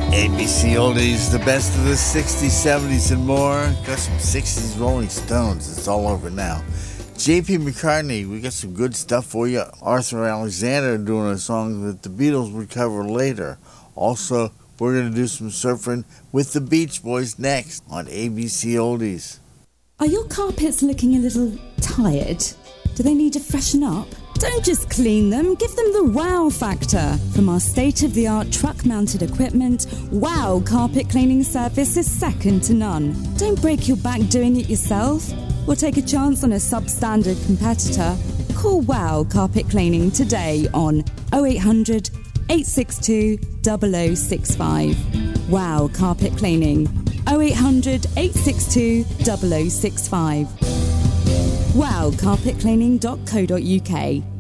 ABC Oldies, the best of the 60s, 70s, and more. Got some 60s Rolling Stones. It's all over now. J.P. McCartney, we got some good stuff for you. Arthur Alexander doing a song that the Beatles would cover later. Also, we're going to do some surfing with the Beach Boys next on ABC Oldies. Are your carpets looking a little tired? Do they need to freshen up? Don't just clean them, give them the wow factor. From our state-of-the-art truck-mounted equipment, Wow Carpet Cleaning Service is second to none. Don't break your back doing it yourself or take a chance on a substandard competitor. Call Wow Carpet Cleaning today on 0800 862 0065. Wow Carpet Cleaning 0800 862 0065. wowcarpetcleaning.co.uk.